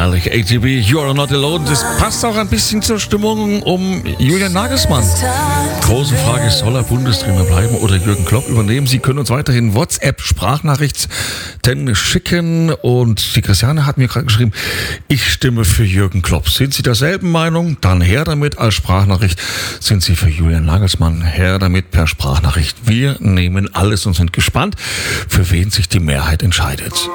herrlich. ATB, You Are Not Alone. Das passt auch ein bisschen zur Stimmung um Julian Nagelsmann. Große Frage, soll er Bundestrainer bleiben oder Jürgen Klopp übernehmen? Sie können uns weiterhin WhatsApp-Sprachnachrichten schicken. Und die Christiane hat mir gerade geschrieben, ich stimme für Jürgen Klopp. Sind Sie derselben Meinung? Dann her damit als Sprachnachricht. Sind Sie für Julian Nagelsmann? Her damit per Sprachnachricht. Wir nehmen alles und sind gespannt, für wen sich die Mehrheit entscheidet.